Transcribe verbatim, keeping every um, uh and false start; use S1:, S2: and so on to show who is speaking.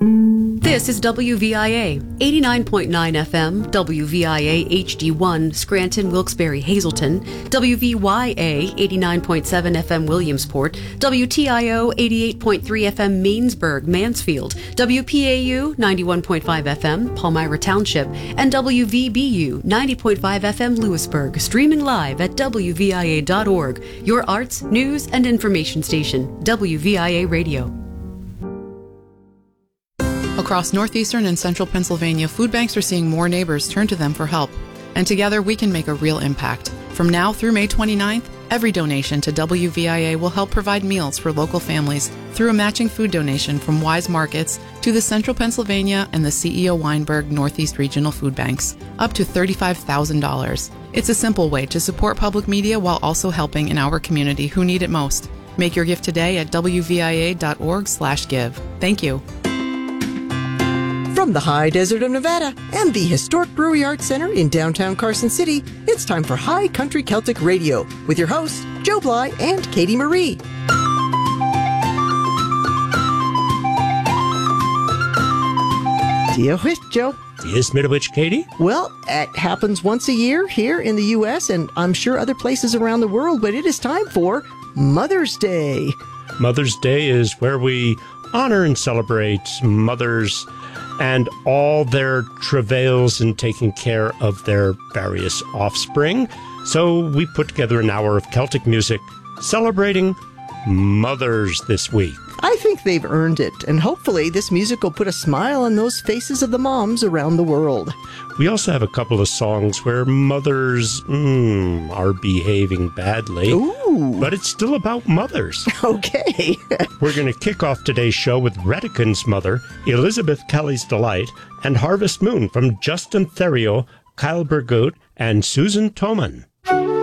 S1: This is W V I A, eighty-nine point nine F M, W V I A H D one, Scranton, Wilkes-Barre, Hazleton, W V Y A, eighty-nine point seven F M, Williamsport, W T I O, eighty-eight point three F M, Mainsburg, Mansfield, W P A U, ninety-one point five F M, Palmyra Township, and W V B U, ninety point five F M, Lewisburg, streaming live at W V I A dot org, your arts, news, and information station, W V I A Radio.
S2: Across northeastern and central Pennsylvania, food banks are seeing more neighbors turn to them for help. And together we can make a real impact. From now through May twenty-ninth, every donation to W V I A will help provide meals for local families through a matching food donation from Wise Markets to the Central Pennsylvania and the C E O Weinberg Northeast Regional Food Banks, up to thirty-five thousand dollars. It's a simple way to support public media while also helping in our community who need it most. Make your gift today at W V I A dot org slash give. Thank you.
S3: From the high desert of Nevada and the historic Brewery Arts Center in downtown Carson City, it's time for High Country Celtic Radio with your hosts, Joe Bly and Katie Marie. Dear which, Joe?
S4: Yes, Middlewich, Katie?
S3: Well, it happens once a year here in the U S and I'm sure other places around the world, but it is time for Mother's Day.
S4: Mother's Day is where we honor and celebrate mothers and all their travails in taking care of their various offspring. So we put together an hour of Celtic music celebrating mothers this week.
S3: I think they've earned it, and hopefully this music will put a smile on those faces of the moms around the world.
S4: We also have a couple of songs where mothers mm, are behaving badly.
S3: Ooh.
S4: But it's still about mothers.
S3: Okay.
S4: We're going to kick off today's show with Redican's mother, Elizabeth Kelly's Delight, and Harvest Moon from Justin Theroux, Kyle Bergut, and Susan Toman.